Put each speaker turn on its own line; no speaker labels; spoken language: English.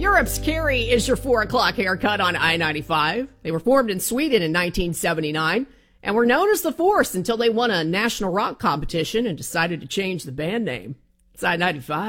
Europe's Carrie is your 4 o'clock haircut on I-95. They were formed in Sweden in 1979 and were known as The Force until they won a national rock competition and decided to change the band name. It's I-95.